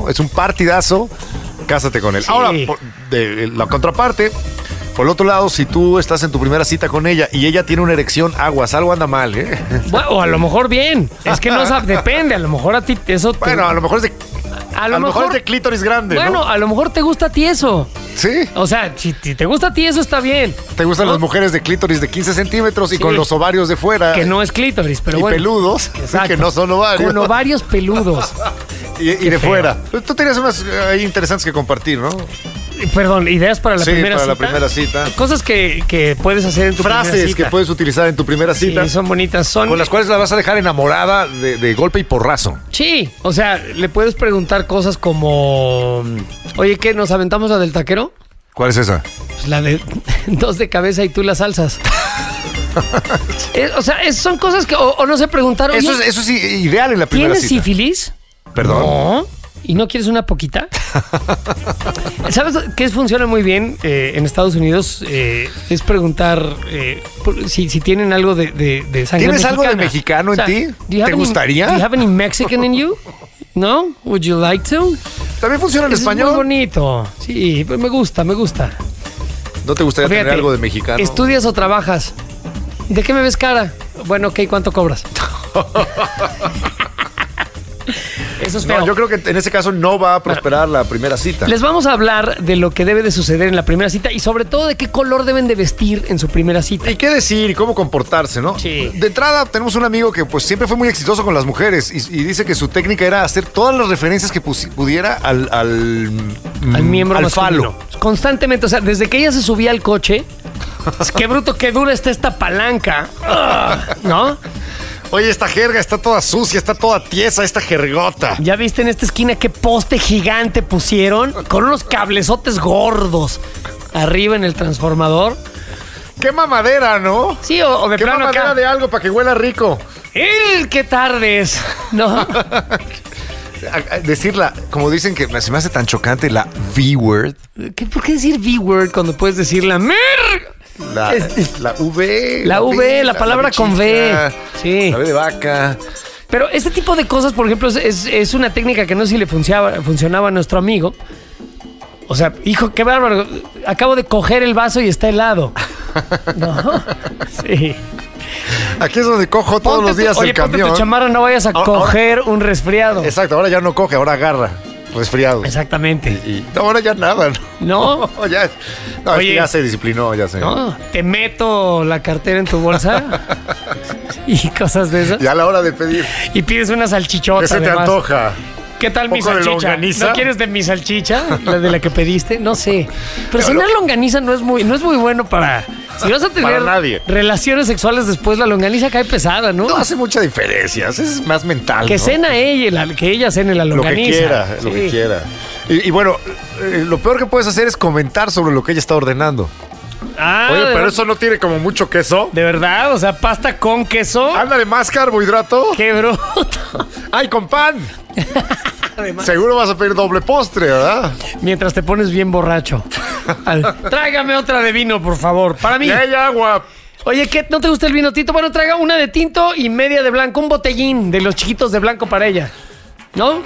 es un partidazo, cásate con él. Sí. Ahora, de la contraparte, por el otro lado, si tú estás en tu primera cita con ella y ella tiene una erección, aguas, algo anda mal, ¿eh? Bueno, o a lo mejor bien. Es que no depende. A lo mejor a ti eso te... Bueno, a lo mejor es de, a lo mejor es de clítoris grande, bueno, ¿no? a lo mejor te gusta a ti eso. Sí. O sea, si te gusta a ti eso está bien. Te gustan ¿no? las mujeres de clítoris de 15 centímetros y Sí. con los ovarios de fuera. Que no es clítoris, pero y bueno. peludos, Exacto. que no son ovarios. Con ovarios peludos. y de feo. fuera. Tú tenías unas ahí interesantes que compartir, ¿no? Perdón, ideas para la Sí, primera para cita. la primera cita. Cosas que puedes hacer en tu primera Frases cita. que puedes utilizar en tu primera cita. Sí, son bonitas. Con las cuales la vas a dejar enamorada de golpe y porrazo. Sí, o sea, le puedes preguntar cosas como... Oye, ¿qué? ¿Nos aventamos la del taquero? ¿Cuál es esa? Pues la de 2 de cabeza y tú las salsas. O sea, son cosas que... O no sé, preguntar... Oye, Eso es ideal en la primera ¿tienes cita. sífilis? Perdón. No. ¿Y no quieres una poquita? ¿Sabes qué funciona muy bien en Estados Unidos? Es preguntar si tienen algo de sangre ¿Tienes mexicana. algo de mexicano en ti? do you have ¿Te gustaría? ¿Do you have any Mexican in you? ¿No? ¿Would you like to? También funciona en Es español. muy bonito. Sí, pues me gusta. ¿No te gustaría Fíjate, tener algo de mexicano? ¿estudias o trabajas? ¿De qué me ves cara? Bueno, ok, ¿cuánto cobras? Eso es feo. No, yo creo que en ese caso no va a prosperar la primera cita. Les vamos a hablar de lo que debe de suceder en la primera cita y sobre todo de qué color deben de vestir en su primera cita. Y qué decir y cómo comportarse, ¿no? Sí. De entrada, tenemos un amigo que pues siempre fue muy exitoso con las mujeres y dice que su técnica era hacer todas las referencias que pudiera al miembro al masculino. falo. Constantemente, o sea, desde que ella se subía al coche, qué bruto, qué dura está esta palanca, ¿no? Oye, esta jerga está toda sucia, está toda tiesa, esta jergota. ¿Ya viste en esta esquina qué poste gigante pusieron? Con unos cablezotes gordos arriba en el transformador. Qué mamadera, ¿no? Sí, o de Qué plano mamadera acá. de algo para que huela rico. ¡Qué tardes! ¿No? Decirla, como dicen que se me hace tan chocante la V-word. ¿Por qué decir V-word cuando puedes decir la mer? La V. La V, la palabra con V. Sí. La V de vaca. Pero este tipo de cosas, por ejemplo, es una técnica que no sé si le funcionaba a nuestro amigo. O sea, hijo, qué bárbaro. Acabo de coger el vaso y está helado. ¿No? Sí. Aquí es donde cojo todos los días el camión. Ponte tu chamarra, no vayas a coger un resfriado. Exacto, ahora ya no coge, ahora agarra. Resfriado. Exactamente. Y no, ahora ya nada, ¿No? No, ya, es que ya se disciplinó, ya sé. No, te meto la cartera en tu bolsa y cosas de esas. Ya a la hora de pedir. Y pides una salchichota. ¿Qué se te además. antoja? ¿Qué tal mi ¿Poco de salchicha? longaniza? ¿No quieres de mi salchicha? ¿La de la que pediste? No sé. Pero cenar longaniza no es muy bueno para... Si vas a tener Para nadie. relaciones sexuales después, la longaniza cae pesada, ¿no? No hace mucha diferencia, es más mental. Que ¿no? cena ella, que ella cene la Lo que longaniza. quiera, lo que Sí. quiera. Y bueno, lo peor que puedes hacer es comentar sobre lo que ella está ordenando. Ah, Oye, pero eso no tiene como mucho queso. ¿de verdad? O sea, pasta con queso. Ándale, más carbohidrato. ¡Qué bruto! ¡Ay, con pan! Además, Seguro vas a pedir doble postre, ¿verdad? mientras te pones bien borracho. Tráigame otra de vino, por favor. Para mí. Y hay agua. Oye, ¿qué? ¿No te gusta el vino tinto? Bueno, traiga una de tinto y media de blanco. Un botellín de los chiquitos de blanco para ella. ¿No?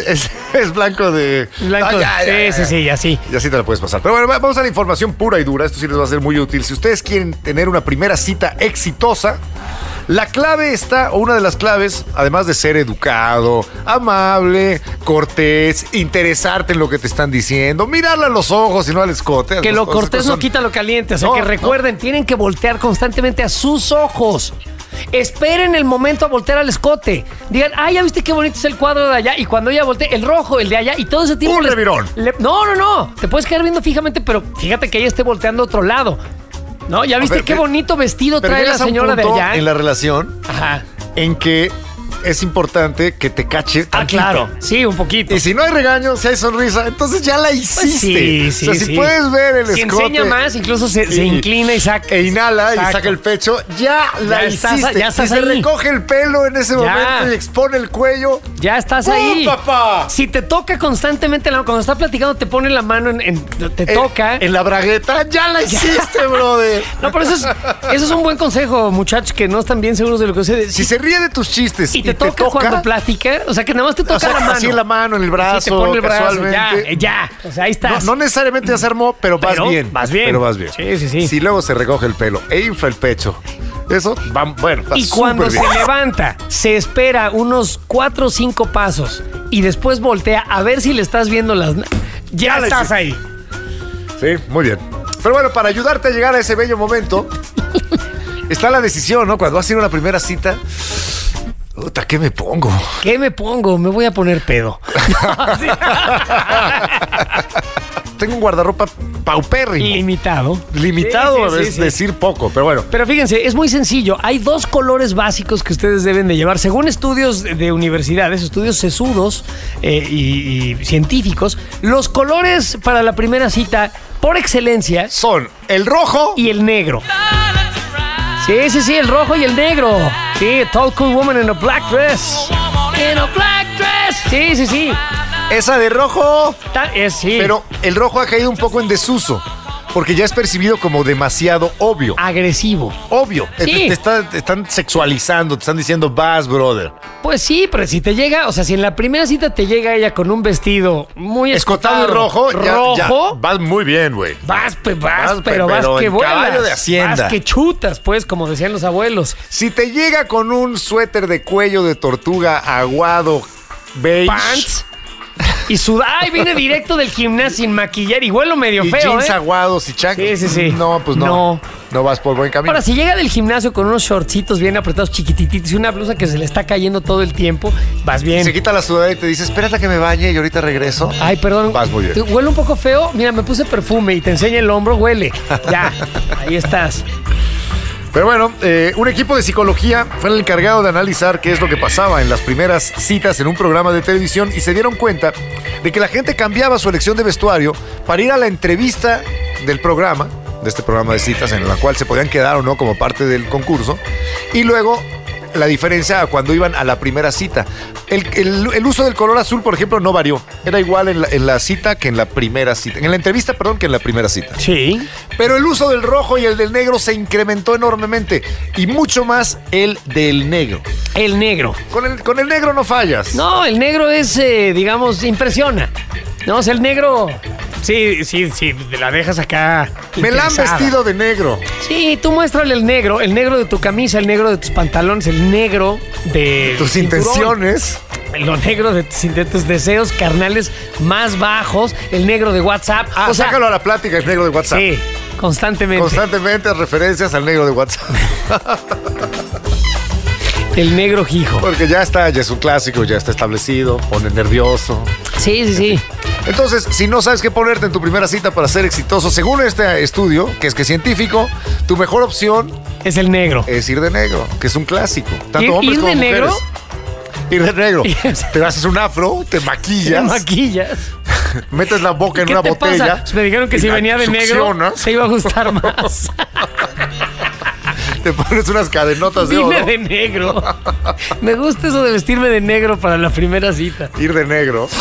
Es blanco de... Blanco. Ah, ya. Sí, así. Y así te la puedes pasar. Pero bueno, vamos a la información pura y dura. Esto sí les va a ser muy útil. Si ustedes quieren tener una primera cita exitosa, la clave está, o una de las claves, además de ser educado, amable, cortés, interesarte en lo que te están diciendo, mirarla a los ojos y no al escote. Que lo cortés no quita lo caliente. O sea, No, que recuerden, tienen que voltear constantemente a sus ojos. Esperen el momento a voltear al escote. Digan, ya viste qué bonito es el cuadro de allá. Y cuando ella voltee, el rojo, el de allá, y todo ese tiempo. Un revirón. No. Te puedes quedar viendo fijamente, pero fíjate que ella esté volteando a otro lado. ¿No? ¿Ya viste qué bonito vestido Pero trae la llegas a un señora de punto allá? en la relación Ajá. en que es importante que te cache tantito. Claro. Sí, un poquito. Y si no hay regaño, si hay sonrisa, entonces ya la hiciste. Sí, o sea, si sí. puedes ver el Si escote. enseña más, incluso se inclina y saca. E inhala Exacto. y saca el pecho, ya la hiciste. Ya estás si ahí. se recoge el pelo en ese Ya. momento y expone el cuello. Ya estás ¡Pum, ahí. papá! Si te toca constantemente, cuando está platicando, te pone la mano te toca. En la bragueta, ya la hiciste, brother. No, pero eso es un buen consejo, muchachos que no están bien seguros de lo que sucede. Si se ríe de tus chistes Y te toca cuando platica, o sea, que nada más te toca la mano. Así en la mano, en el brazo, sí, te pone el brazo, casualmente. ya. O sea, ahí estás. No necesariamente ya se armó, pero vas bien. Vas bien. Pero vas bien. Sí. Si luego se recoge el pelo e infla el pecho, eso va, bueno, está Y cuando súper se bien. levanta, se espera unos 4 o 5 pasos y después voltea a ver si le estás viendo las... Ya la estás hiciste. ahí. Sí, muy bien. Pero bueno, para ayudarte a llegar a ese bello momento, está la decisión, ¿no? Cuando vas a ir a una primera cita, puta, ¿qué me pongo? ¿Qué me pongo? Me voy a poner pedo. Tengo un guardarropa paupérrimo. Limitado. Limitado, Sí, es sí. decir poco, pero bueno. Pero fíjense, es muy sencillo. Hay 2 colores básicos que ustedes deben de llevar. Según estudios de universidades, estudios sesudos y científicos, los colores para la primera cita, por excelencia, Son el rojo y el negro. Sí, el rojo y el negro. Sí, tall cool woman in a black dress. In a black dress. Sí. esa de rojo. Sí. Pero el rojo ha caído un poco en desuso, porque ya es percibido como demasiado obvio. Agresivo. Obvio. Sí. Te están sexualizando, te están diciendo vas, brother. Pues sí, pero si te llega, o sea, si en la primera cita te llega ella con un vestido muy Escotado y rojo, ya vas muy bien, güey. Vas pero que en vuelas. caballo de hacienda. Vas que chutas, pues, como decían los abuelos. Si te llega con un suéter de cuello de tortuga aguado, beige. Pants. Y ay, viene directo del gimnasio sin maquillar y huelo medio Y feo, jeans ¿eh? aguados y chanclas. Sí. No, pues no. No vas por buen camino. Ahora, si llega del gimnasio con unos shortcitos bien apretados, chiquititos y una blusa que se le está cayendo todo el tiempo, vas bien. Se quita la sudadera y te dice, espérate a que me bañe y ahorita regreso. Ay, perdón. Vas muy bien. Huele un poco feo. Mira, me puse perfume y te enseña el hombro, huele. Ya, ahí estás. Pero bueno, un equipo de psicología fue el encargado de analizar qué es lo que pasaba en las primeras citas en un programa de televisión y se dieron cuenta de que la gente cambiaba su elección de vestuario para ir a la entrevista del programa, de este programa de citas en la cual se podían quedar o no como parte del concurso, y luego la diferencia a cuando iban a la primera cita. El uso del color azul, por ejemplo, no varió. Era igual en la cita que en la primera cita. En la entrevista, perdón, que en la primera cita. Sí. Pero el uso del rojo y el del negro se incrementó enormemente. Y mucho más el del negro. El negro. Con el negro no fallas. No, el negro es, digamos, impresiona. No, o sea, el negro... Sí, la dejas acá. Me la han interesada. vestido de negro. Sí, tú muéstrale el negro de tu camisa, el negro de tus pantalones, el negro de Tus cinturón, intenciones. lo negro de tus deseos carnales más bajos, el negro de WhatsApp. O sea, sácalo a la plática, el negro de WhatsApp. Sí, constantemente. Constantemente referencias al negro de WhatsApp. El negro hijo. Porque ya es un clásico, ya está establecido, pone nervioso. Sí. Entonces, si no sabes qué ponerte en tu primera cita para ser exitoso, según este estudio, que es científico, tu mejor opción Es el negro. es ir de negro, que es un clásico. Tanto ¿Ir hombres de como mujeres. negro? Ir de negro. Te haces un afro, te Te maquillas, maquillas. metes la boca en ¿Qué una te botella. pasa? Pues me dijeron que y si la venía de negro succionas, se iba a gustar más. te pones unas cadenotas de Vine oro. de negro. Me gusta eso de vestirme de negro para la primera cita. Ir de negro.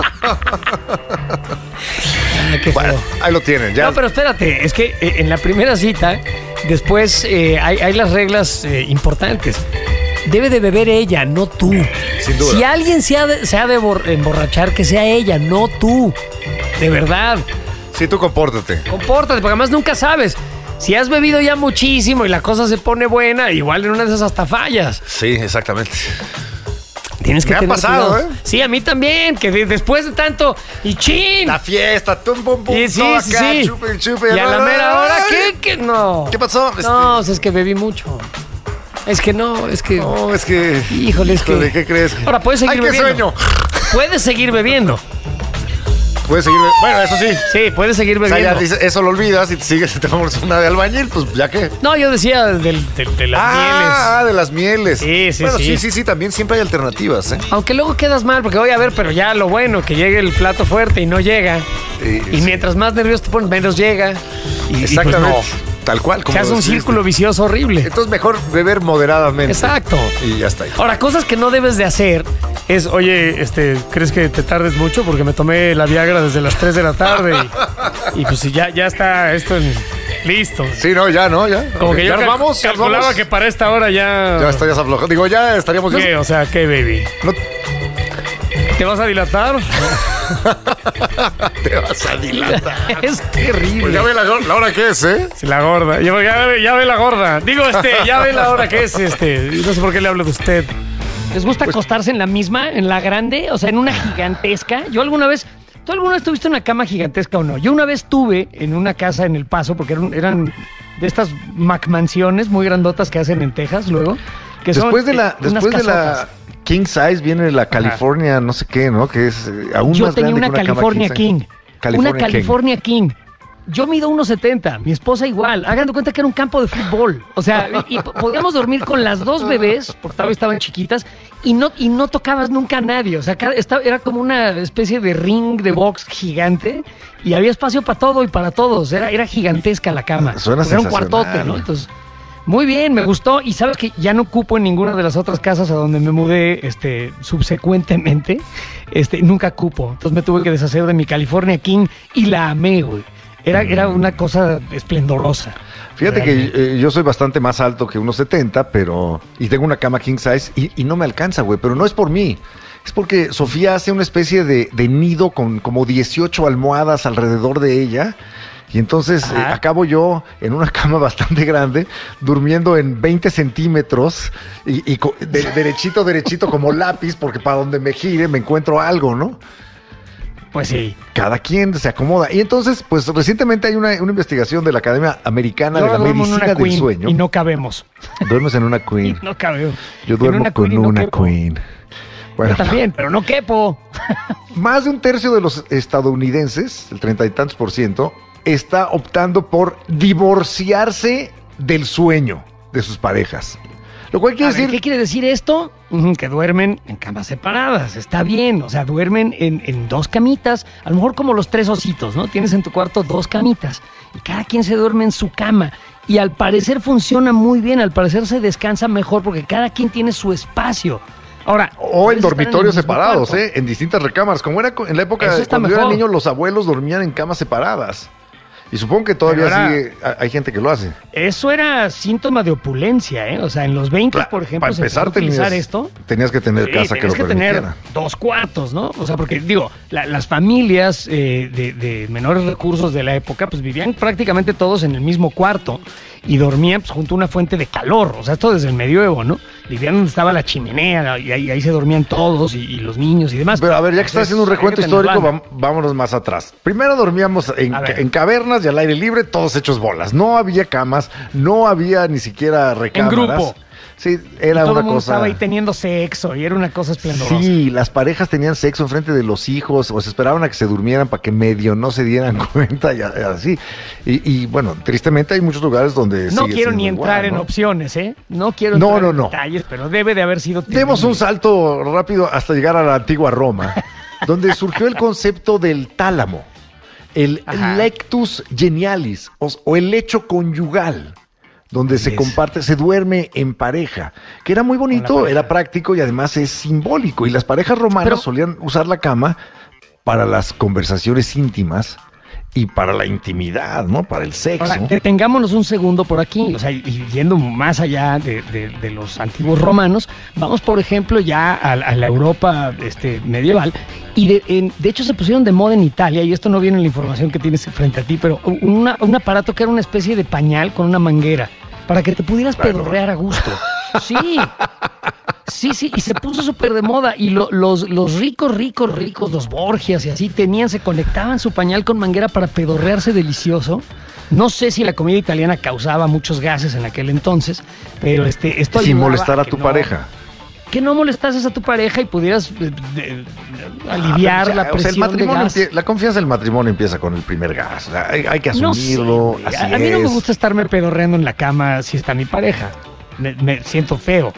Qué Bueno, feo. ahí lo tienen. Ya. No, pero espérate, es que en la primera cita, después hay las reglas importantes. Debe de beber ella, no tú. Sin duda. Si alguien se ha de emborrachar, que sea ella, no tú. De verdad. Sí, tú compórtate. Compórtate, porque además nunca sabes. Si has bebido ya muchísimo y la cosa se pone buena, igual en una de esas hasta fallas. Sí, exactamente. Tienes que Me ha tener pasado, cuidado. Sí, a mí también, que después de tanto... ¡Y chin! La fiesta, tum, bum, bum, Sí, todo sí, acá, sí. chupe, chupe. Y a la mera hora, Ay, ¿qué? No. ¿Qué pasó? No, o sea, es que bebí mucho. Es que no, es que... No, es que... Híjole, es que... ¿Qué crees? Ahora, puedes seguir ¡Ay, qué bebiendo. sueño! Puedes seguir bebiendo. Puedes seguir... Bueno, eso sí. Sí, puedes seguir O sea, bebiendo. ya dices, eso lo olvidas y te sigues, te pones una de albañil, pues ya que... No, yo decía de las mieles. De las mieles. Sí, bueno, sí. sí, también siempre hay alternativas, ¿eh? Aunque luego quedas mal, porque voy a ver, pero ya lo bueno, que llegue el plato fuerte y no llega. Y Sí. mientras más nervioso te pones, menos llega. Y Exactamente. pues no. Tal cual. Como Se hace un deciste. círculo vicioso horrible. Entonces mejor beber moderadamente. Exacto. Y ya está ahí. Ahora, cosas que no debes de hacer es, oye, ¿crees que te tardes mucho? Porque me tomé la Viagra desde las 3 de la tarde y pues si ya está esto Listo. Sí, no, ya, ¿no? Ya. Como que ¿Ya yo nos vamos? ¿Ya nos calculaba vamos? que para esta hora ya... Ya estarías aflojado. Digo, ya estaríamos... ¿Qué? O sea, ¿qué, baby? No ¿Te vas a dilatar? te vas a dilatar. Es terrible. Pues ya ve la hora que es, ¿eh? Sí, la gorda. Ya ve la gorda. Digo, ya ve la hora que es, No sé por qué le hablo de usted. ¿Les gusta acostarse en la misma, en la grande? O sea, en una gigantesca. ¿Tú alguna vez tuviste una cama gigantesca o no? Yo una vez tuve en una casa en El Paso, porque eran de estas McMansiones muy grandotas que hacen en Texas luego. Que Después son, de la King Size viene la California, no sé qué, ¿no? Que es aún yo más tenía grande una que una California cama King. Una California California King. Yo mido 1.70, mi esposa igual. Hagan de cuenta que era un campo de fútbol. O sea, y podíamos dormir con las dos bebés, porque todavía estaban chiquitas, y no tocabas nunca a nadie. O sea, era como una especie de ring de box gigante, y había espacio para todo y para todos. Era gigantesca la cama. Suena era un sensacional. cuartote, ¿no? Entonces, muy bien, me gustó. Y sabes que ya no cupo en ninguna de las otras casas a donde me mudé subsecuentemente. Nunca cupo. Entonces me tuve que deshacer de mi California King y la amé, güey. Era una cosa esplendorosa. Fíjate que yo soy bastante más alto que 1.70, y tengo una cama king size y no me alcanza, güey, pero no es por mí. Es porque Sofía hace una especie de nido con como 18 almohadas alrededor de ella. Y entonces acabo yo en una cama bastante grande, durmiendo en 20 centímetros y derechito como lápiz, porque para donde me gire me encuentro algo, ¿no? Pues sí. Cada quien se acomoda. Y entonces, pues recientemente hay una investigación de la Academia Americana Yo de la Medicina del Sueño. Y no cabemos. Duermes en una queen. No cabemos. Yo duermo con una queen. Bueno, yo también, pero no quepo. Más de un tercio de los estadounidenses, el 30 y tantos %, está optando por divorciarse del sueño de sus parejas. Lo cual quiere decir... ¿Qué quiere decir esto? Que duermen en camas separadas. Está bien, o sea, duermen en dos camitas, a lo mejor como los 3 ositos, ¿no? Tienes en tu cuarto 2 camitas y cada quien se duerme en su cama. Y al parecer funciona muy bien, al parecer se descansa mejor porque cada quien tiene su espacio. Ahora, o en dormitorios separados, en distintas recámaras, como era en la época cuando yo era niño, los abuelos dormían en camas separadas. Y supongo que todavía hay gente que lo hace. Eso era síntoma de opulencia, ¿eh? O sea, en los 20, por ejemplo, para empezar, tenías que tener casa que lo permitiera. Tenías que tener 2 cuartos, ¿no? O sea, porque, digo, las familias de menores recursos de la época, pues vivían prácticamente todos en el mismo cuarto y dormían pues, junto a una fuente de calor. O sea, esto desde el medioevo, ¿no? Vivían donde estaba la chimenea y ahí se dormían todos y los niños y demás. Pero a ver, ya que estás haciendo un recuento histórico, vámonos más atrás. Primero dormíamos en cavernas y al aire libre, todos hechos bolas. No había camas, no había ni siquiera recámaras. En grupo. Sí, era todo una el mundo cosa... estaba ahí teniendo sexo y era una cosa esplendorosa. Sí, las parejas tenían sexo enfrente de los hijos o se esperaban a que se durmieran para que medio no se dieran cuenta y así. Y bueno, tristemente hay muchos lugares donde... No quiero ni entrar en opciones, ¿eh? No quiero entrar en detalles, pero debe de haber sido... Demos un salto rápido hasta llegar a la antigua Roma, donde surgió el concepto del tálamo, el lectus genialis o el lecho conyugal, donde se comparte, se duerme en pareja, que era muy bonito, era práctico y además es simbólico. Y las parejas romanas solían usar la cama para las conversaciones íntimas y para la intimidad, ¿no? Para el sexo. Ahora, detengámonos un segundo por aquí, o sea, y yendo más allá de los antiguos romanos, vamos, por ejemplo, ya a la Europa medieval, y de hecho se pusieron de moda en Italia, y esto no viene en la información que tienes frente a ti, pero un aparato que era una especie de pañal con una manguera, para que te pudieras pedorrear a gusto. Sí. Sí, y se puso súper de moda. Y los ricos, los Borgias y así, se conectaban su pañal con manguera para pedorrearse delicioso. No sé si la comida italiana causaba muchos gases en aquel entonces, pero esto sin molestar a tu pareja. Que no molestases a tu pareja y pudieras aliviar la presión de gas. La confianza del matrimonio empieza con el primer gas. O sea, hay que asumirlo. No sé, a mí no me gusta estarme pedorreando en la cama si está mi pareja. Me siento feo.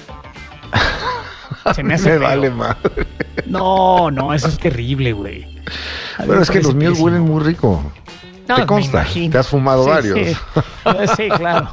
Se me hace feo. Vale madre. No, eso es terrible, güey. Pero es que los míos huelen muy rico. No, ¿te consta? Te has fumado varios. Sí, claro.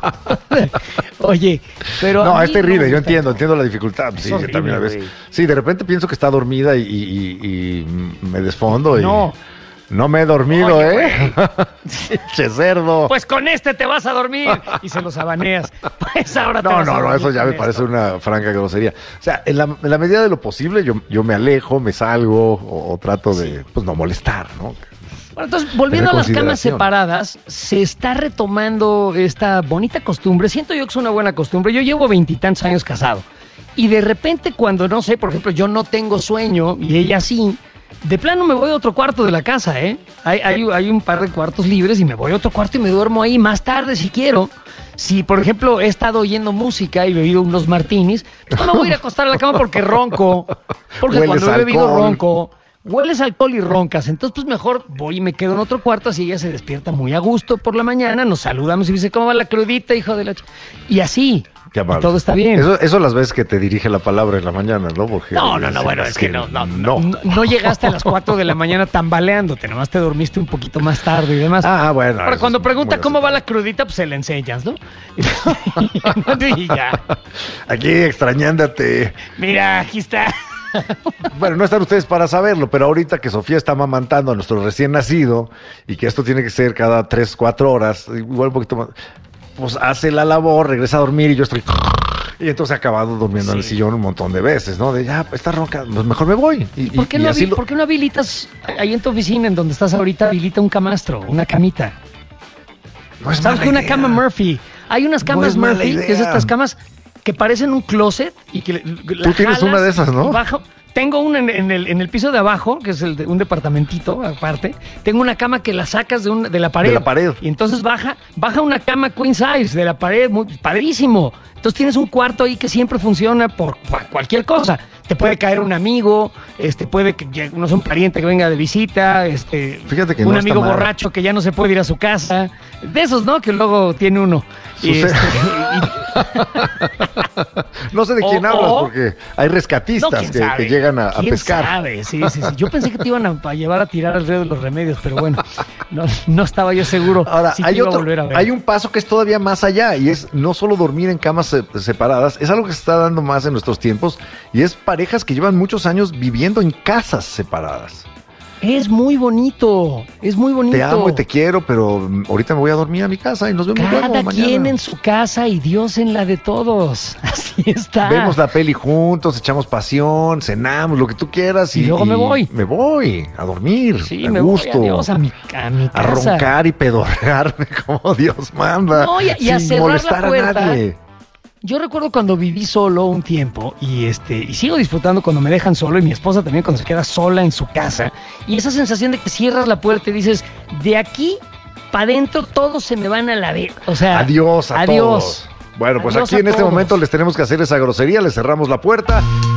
Oye, pero... No, es terrible, yo entiendo la dificultad. Sí, horrible, yo también a veces. Sí, de repente pienso que está dormida y me desfondo. No, No me he dormido, Oye, Che cerdo. Pues con este te vas a dormir. Y se los abaneas. Pues ahora te No, vas a dormir eso ya con me parece esto. una franca grosería. O sea, en la medida de lo posible, yo me alejo, me salgo o trato de, pues, no molestar, ¿no? Bueno, entonces, volviendo a Tener las camas consideración. separadas, se está retomando esta bonita costumbre. Siento yo que es una buena costumbre. Yo llevo 20 y tantos años casado. Y de repente, cuando no sé, por ejemplo, yo no tengo sueño y ella sí, de plano me voy a otro cuarto de la casa, ¿eh? Hay un par de cuartos libres y me voy a otro cuarto y me duermo ahí más tarde si quiero. Si, por ejemplo, he estado oyendo música y bebido unos martinis, pues no me voy a ir a acostar a la cama porque ronco. Porque Hueles cuando he bebido alcohol. ronco, hueles alcohol y roncas. Entonces, pues mejor voy y me quedo en otro cuarto, así ella se despierta muy a gusto por la mañana, nos saludamos y me dice, ¿cómo va la crudita, hijo de la Y así. Qué amable. Y todo está bien. Eso las veces que te dirige la palabra en la mañana, ¿no? Porque No, bueno, es que no llegaste a las 4 de la mañana tambaleándote, nomás te dormiste un poquito más tarde y demás. Bueno. Ahora, eso cuando es pregunta muy cómo va gracioso. la crudita, pues se la enseñas, ¿no? Y ya. Aquí extrañándote. Mira, aquí está. Bueno, no están ustedes para saberlo, pero ahorita que Sofía está amamantando a nuestro recién nacido y que esto tiene que ser cada 3, 4 horas, igual un poquito más, pues hace la labor, regresa a dormir y yo estoy... Y entonces he acabado durmiendo en el sillón un montón de veces, ¿no? De ya, está ronca, pues mejor me voy. ¿Por qué, y ¿Por qué no habilitas ahí en tu oficina, en donde estás ahorita, habilita un camastro, una camita? No es ¿Sabes mala que una idea. cama Murphy? Hay unas No camas es mala Murphy, que es idea. estas camas que parecen un closet y que Tú tienes una de esas, ¿no? Tengo una en el piso de abajo, que es un departamentito aparte. Tengo una cama que la sacas de la pared. De la pared. Y entonces baja una cama queen size de la pared, muy padrísimo. Entonces tienes un cuarto ahí que siempre funciona por cualquier cosa. Te puede caer un amigo, puede que no sé, un pariente que venga de visita, Fíjate que un no está amigo mal. borracho que ya no se puede ir a su casa. De esos, ¿no? Que luego tiene uno. Sucede. No sé de quién hablas, porque hay rescatistas que llegan a ¿Quién pescar. sabe? Sí. Yo pensé que te iban a llevar a tirar al río de los Remedios, pero bueno, no estaba yo seguro. Ahora, si te iba a volver a ver. hay un paso que es todavía más allá y es no solo dormir en camas separadas, es algo que se está dando más en nuestros tiempos y es parejas que llevan muchos años viviendo en casas separadas. Es muy bonito, es muy bonito. Te amo y te quiero, pero ahorita me voy a dormir a mi casa y nos vemos luego Cada mañana. quien en su casa y Dios en la de todos. Así está. Vemos la peli juntos, echamos pasión, cenamos, lo que tú quieras. Y luego me voy. Me voy a dormir. Sí, a me gusto. voy, adiós, a mi casa. A roncar y pedorrearme como Dios manda. No, y a sin cerrar la molestar puerta. a nadie. Yo recuerdo cuando viví solo un tiempo y sigo disfrutando cuando me dejan solo y mi esposa también cuando se queda sola en su casa y esa sensación de que cierras la puerta y dices, de aquí para adentro todos se me van a la vez. O sea, Adiós a todos. Bueno, pues Adiós aquí a en este todos. momento les tenemos que hacer esa grosería, les cerramos la puerta.